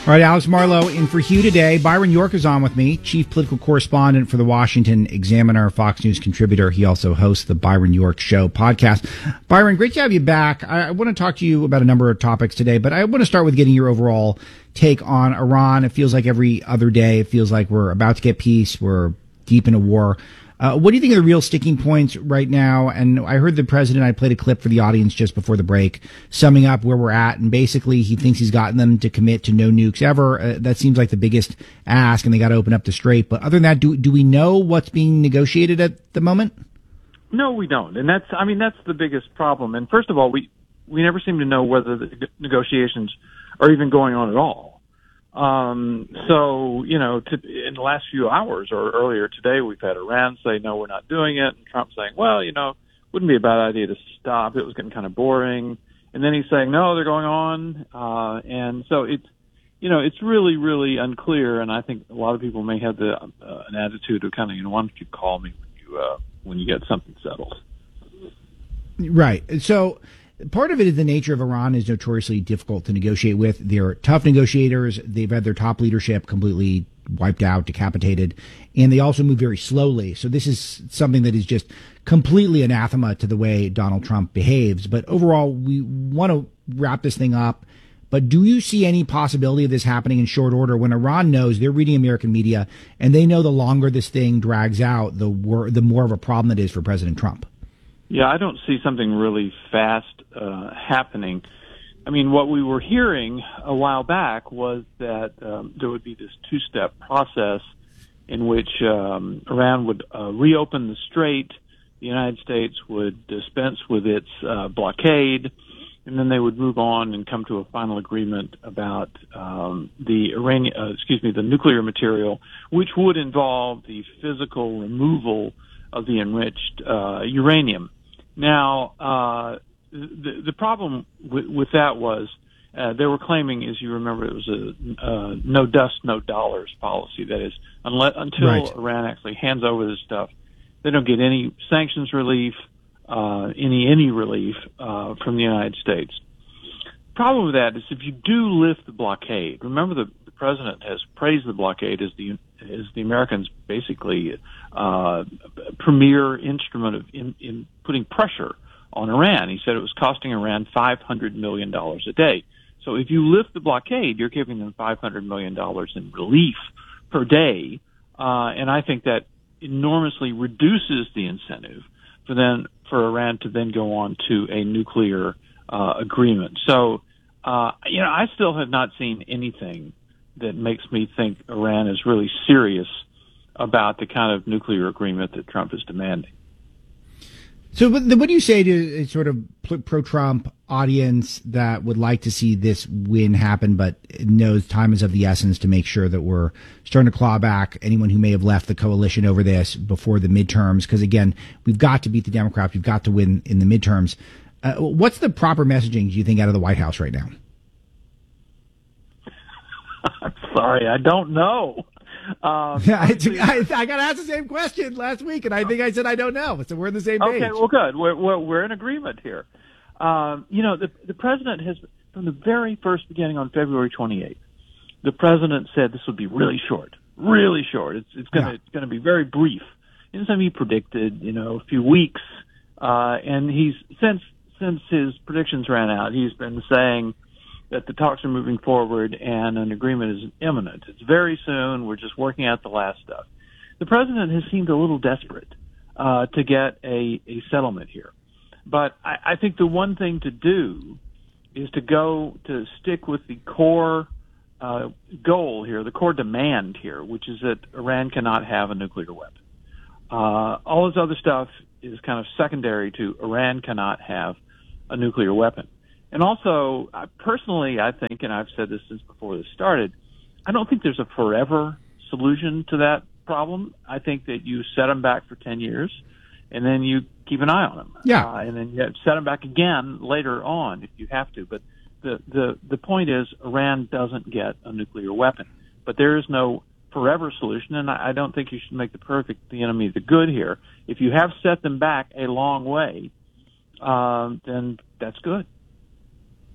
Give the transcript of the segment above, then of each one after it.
All right, Alex Marlow in for Hugh today. Byron York is on with me, chief political correspondent for the Washington Examiner, Fox News contributor. He also hosts the Byron York Show podcast. Byron, great to have you back. I want to talk to you about a number of topics today, but I want to start with getting your overall take on Iran. It feels like every other day, it feels like we're about to get peace. We're deep in a war. What do you think are the real sticking points right now? And I heard the president, I played a clip for the audience just before the break, summing up where we're at. And basically, he thinks he's gotten them to commit to no nukes ever. That seems like the biggest ask, and they got to open up the strait. But other than that, do we know what's being negotiated at the moment? No, we don't. And that's the biggest problem. And first of all, we never seem to know whether the negotiations are even going on at all. So, in the last few hours or earlier today, we've had Iran say, no, we're not doing it. And Trump saying, well, wouldn't be a bad idea to stop. It was getting kind of boring. And then he's saying, no, they're going on. And so it's really, really unclear. And I think a lot of people may have an attitude of kind of, why don't you call me when you get something settled? Right. So part of it is the nature of Iran is notoriously difficult to negotiate with. They're tough negotiators. They've had their top leadership completely wiped out, decapitated, and they also move very slowly. So this is something that is just completely anathema to the way Donald Trump behaves. But overall, we want to wrap this thing up. But do you see any possibility of this happening in short order when Iran knows they're reading American media and they know the longer this thing drags out, the more of a problem it is for President Trump? Yeah, I don't see something really fast happening. I mean, what we were hearing a while back was that there would be this two-step process in which Iran would reopen the strait, the United States would dispense with its blockade, and then they would move on and come to a final agreement about the nuclear material, which would involve the physical removal of the enriched uranium. Now, the problem with that was they were claiming, as you remember, it was a no dust, no dollars policy. That is, until right. Iran actually hands over this stuff, they don't get any sanctions relief, any relief from the United States. Problem with that is if you do lift the blockade, remember the president has praised the blockade as the Americans' basically premier instrument of in putting pressure on Iran. He said it was costing Iran $500 million a day. So if you lift the blockade, you're giving them $500 million in relief per day, and I think that enormously reduces the incentive for Iran to then go on to a nuclear agreement. So, I still have not seen anything that makes me think Iran is really serious about the kind of nuclear agreement that Trump is demanding. So what do you say to a sort of pro-Trump audience that would like to see this win happen, but knows time is of the essence to make sure that we're starting to claw back anyone who may have left the coalition over this before the midterms? Because, again, we've got to beat the Democrats. We've got to win in the midterms. What's the proper messaging, do you think, out of the White House right now? I'm sorry, I don't know. I got to ask the same question last week, and I think I said I don't know. So we're on the same page. Okay, well, good. We're in agreement here. The president has, from the very first beginning on February 28th, the president said this would be really short. It's going to be very brief. And so he predicted, a few weeks, and he's since his predictions ran out, he's been saying that the talks are moving forward and an agreement is imminent. It's very soon. We're just working out the last stuff. The president has seemed a little desperate to get a settlement here. But I think the one thing to do is to stick with the core goal here, the core demand here, which is that Iran cannot have a nuclear weapon. All this other stuff is kind of secondary to Iran cannot have a nuclear weapon. And also, personally, I think, and I've said this since before this started, I don't think there's a forever solution to that problem. I think that you set them back for 10 years, and then you keep an eye on them. Yeah. And then you set them back again later on if you have to. But the point is, Iran doesn't get a nuclear weapon. But there is no forever solution, and I don't think you should make the perfect the enemy of the good here. If you have set them back a long way, then that's good.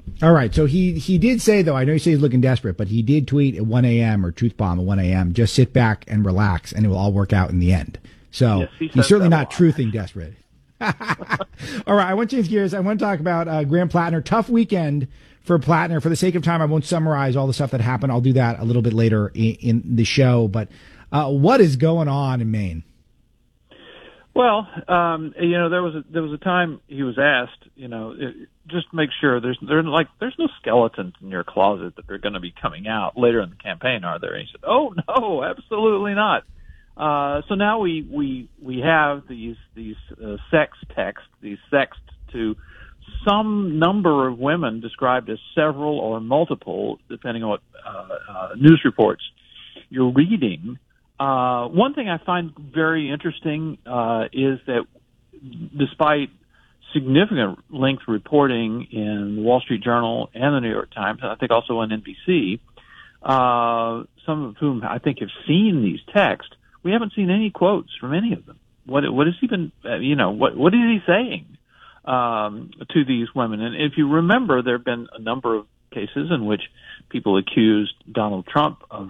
All right. So he did say, though, I know you say he's looking desperate, but he did tweet at 1 a.m. or truth bomb at 1 a.m. Just sit back and relax, and it will all work out in the end. So yes, he's certainly not truthing desperate. All right. I want to change gears. I want to talk about Graham Plattner. Tough weekend for Plattner. For the sake of time, I won't summarize all the stuff that happened. I'll do that a little bit later in the show. But what is going on in Maine? Well, there was a time he was asked, just make sure there's no skeletons in your closet that are going to be coming out later in the campaign, are there? And he said, "Oh no, absolutely not." So now we have these sex texts, these sexts to some number of women described as several or multiple, depending on what news reports you're reading. One thing I find very interesting is that despite significant length reporting in the Wall Street Journal and the New York Times, and I think also on NBC, some of whom I think have seen these texts, we haven't seen any quotes from any of them. What is even, what is he saying to these women? And if you remember, there have been a number of cases in which people accused Donald Trump of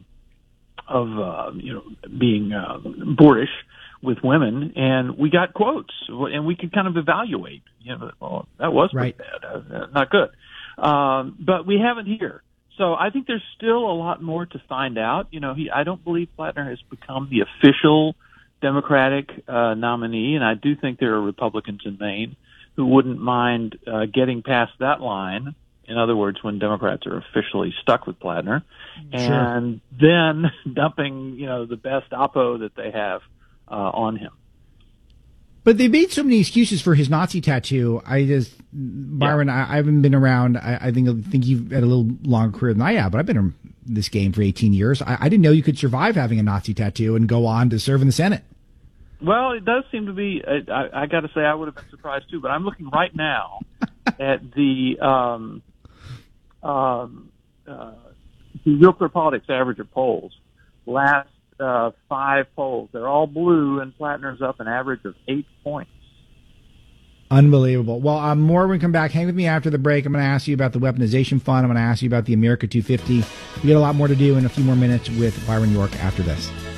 being boorish with women, and we got quotes, and we could kind of evaluate. Well, that was pretty bad, not good, but we haven't here. So I think there's still a lot more to find out. I don't believe Plattner has become the official Democratic nominee, and I do think there are Republicans in Maine who wouldn't mind getting past that line. In other words, when Democrats are officially stuck with Plattner, and then dumping, the best oppo that they have on him. But they made so many excuses for his Nazi tattoo. Byron, I haven't been around. I think you've had a little longer career than I have, but I've been in this game for 18 years. I didn't know you could survive having a Nazi tattoo and go on to serve in the Senate. Well, it does seem to be. I got to say, I would have been surprised too. But I'm looking right now at the Real Clear Politics average of polls. Last 5 polls, they're all blue, and Plattner's up an average of 8 points. Unbelievable. Well, more when we come back. Hang with me after the break. I'm going to ask you about the weaponization fund. I'm going to ask you about the America 250. We got a lot more to do in a few more minutes with Byron York after this.